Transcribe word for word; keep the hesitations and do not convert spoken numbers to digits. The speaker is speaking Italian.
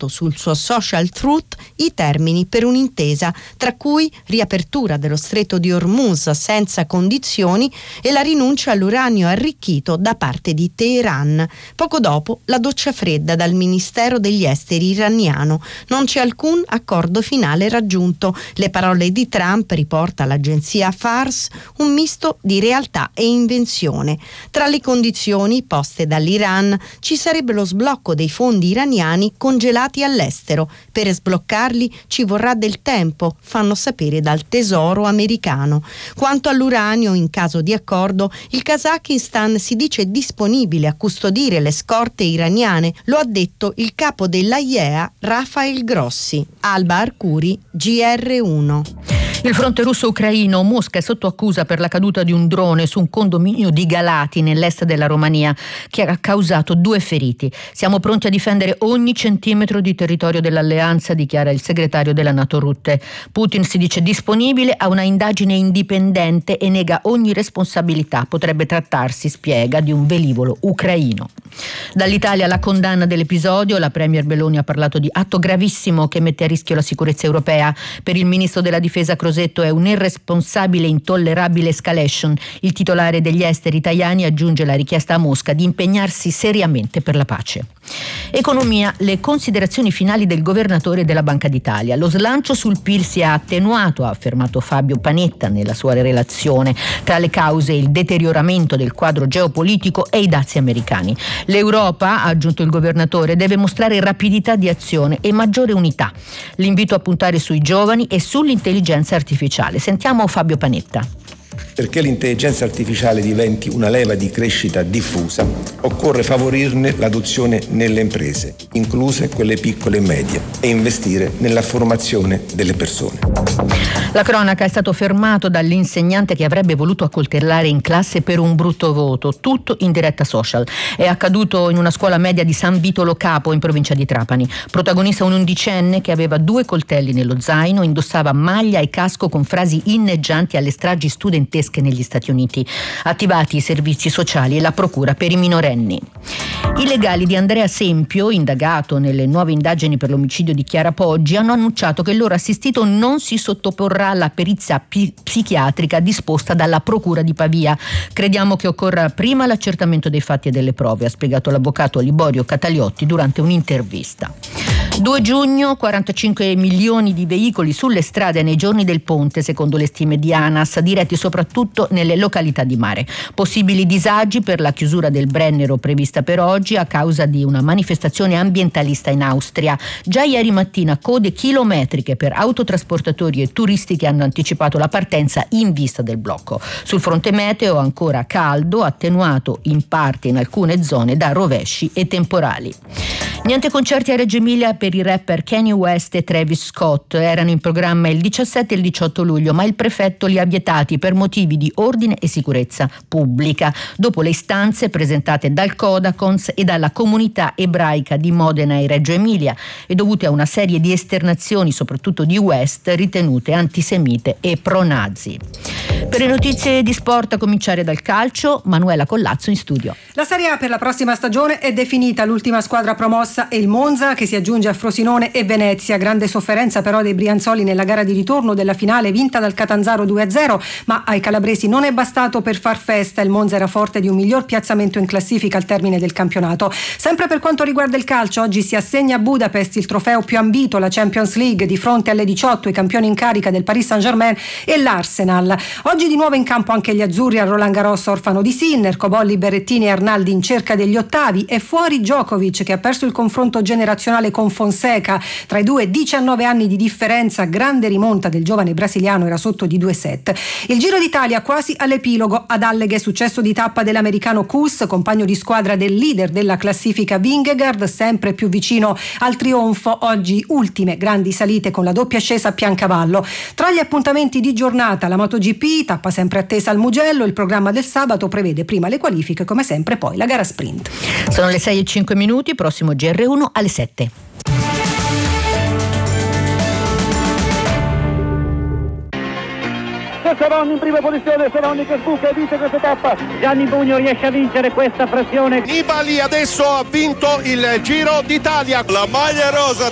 pubblicato sul suo social Truth i termini per un'intesa, tra cui riapertura dello stretto di Hormuz senza condizioni e la rinuncia all'uranio arricchito da parte di Teheran. Poco dopo la doccia fredda dal Ministero degli Esteri iraniano. Non c'è alcun accordo finale raggiunto. Le parole di Trump, riporta l'agenzia Fars, un misto di realtà e invenzione. Tra le condizioni poste dall'Iran ci sarebbe lo sblocco dei fondi iraniani congelati all'estero. Per sbloccarli ci vorrà del tempo, fanno sapere dal Tesoro americano. Quanto all'uranio, in caso di accordo, il Kazakistan si dice disponibile a custodire le scorte iraniane, lo ha detto il capo dell'A I E A Rafael Grossi. Alba Arcuri, G R uno. Il fronte russo-ucraino, Mosca è sotto accusa per la caduta di un drone su un condominio di Galati nell'est della Romania che ha causato due feriti. Siamo pronti a difendere ogni centimetro di territorio dell'alleanza, dichiara il segretario della NATO Rutte. Putin si dice disponibile a una indagine indipendente e nega ogni responsabilità. Potrebbe trattarsi, spiega, di un velivolo ucraino. Dall'Italia la condanna dell'episodio. La premier Meloni ha parlato di atto gravissimo che mette a rischio la sicurezza europea. Per il ministro della difesa Crosetto è un'irresponsabile e intollerabile escalation. Il titolare degli esteri Tajani aggiunge la richiesta a Mosca di impegnarsi seriamente per la pace. Economia, le considerazioni finali del governatore della Banca d'Italia. Lo slancio sul P I L si è attenuato, ha affermato Fabio Panetta nella sua relazione. Tra le cause il deterioramento del quadro geopolitico e i dazi americani. L'Europa, ha aggiunto il governatore, deve mostrare rapidità di azione e maggiore unità. L'invito a puntare sui giovani e sull'intelligenza artificiale. Sentiamo Fabio Panetta. Perché l'intelligenza artificiale diventi una leva di crescita diffusa, occorre favorirne l'adozione nelle imprese, incluse quelle piccole e medie, e investire nella formazione delle persone. La cronaca: è stato fermato dall'insegnante che avrebbe voluto accoltellare in classe per un brutto voto, tutto in diretta social. È accaduto in una scuola media di San Vito Lo Capo, in provincia di Trapani. Protagonista un undicenne che aveva due coltelli nello zaino, indossava maglia e casco con frasi inneggianti alle stragi studentesche negli Stati Uniti. Attivati i servizi sociali e la procura per i minorenni. I legali di Andrea Sempio, indagato nelle nuove indagini per l'omicidio di Chiara Poggi, hanno annunciato che il loro assistito non si sottoporrà alla perizia pi- psichiatrica disposta dalla procura di Pavia. Crediamo che occorra prima l'accertamento dei fatti e delle prove, ha spiegato l'avvocato Liborio Cataliotti durante un'intervista. due giugno, quarantacinque milioni di veicoli sulle strade nei giorni del ponte, secondo le stime di ANAS, diretti soprattutto nelle località di mare. Possibili disagi per la chiusura del Brennero prevista per oggi a causa di una manifestazione ambientalista in Austria. Già ieri mattina code chilometriche per autotrasportatori e turisti che hanno anticipato la partenza in vista del blocco. Sul fronte meteo ancora caldo, attenuato in parte in alcune zone da rovesci e temporali. Niente concerti a Reggio Emilia per i rapper Kanye West e Travis Scott. Erano in programma il diciassette e il diciotto luglio, ma il prefetto li ha vietati per motivi di ordine e sicurezza pubblica, dopo le istanze presentate dal Codacons e dalla comunità ebraica di Modena e Reggio Emilia e dovute a una serie di esternazioni, soprattutto di West, ritenute antisemite e pro-nazi. Per le notizie di sport, a cominciare dal calcio, Manuela Collazzo in studio. La Serie A per la prossima stagione è definita. L'ultima squadra promossa è il Monza, che si aggiunge a Frosinone e Venezia. Grande sofferenza però dei brianzoli nella gara di ritorno della finale vinta dal Catanzaro due a zero, ma ai calabresi non è bastato per far festa. Il Monza era forte di un miglior piazzamento in classifica al termine del campionato. Sempre per quanto riguarda il calcio, oggi si assegna a Budapest il trofeo più ambito, la Champions League, di fronte alle diciotto i campioni in carica del Paris Saint-Germain e l'Arsenal. Oggi di nuovo in campo anche gli azzurri al Roland Garros, orfano di Sinner, Cobolli, Berrettini e Arnaldi in cerca degli ottavi, e fuori Djokovic, che ha perso il confronto generazionale con Fonseca. Tra i due diciannove anni di differenza, grande rimonta del giovane brasiliano, era sotto di due set. Il Giro d'Italia quasi all'epilogo. Ad Alleghe successo di tappa dell'americano Kuss, compagno di squadra del leader della classifica Vingegaard, sempre più vicino al trionfo. Oggi ultime grandi salite con la doppia ascesa a Piancavallo. Tra gli appuntamenti di giornata la MotoGP, tappa sempre attesa al Mugello. Il programma del sabato prevede prima le qualifiche, come sempre poi la gara sprint. Sono le sei e cinque minuti, prossimo G R uno alle sette. Seronni in prima posizione, Seronni che sbuca e vince questa tappa. Gianni Bugno riesce a vincere questa frazione. Nibali adesso ha vinto il Giro d'Italia. La maglia rosa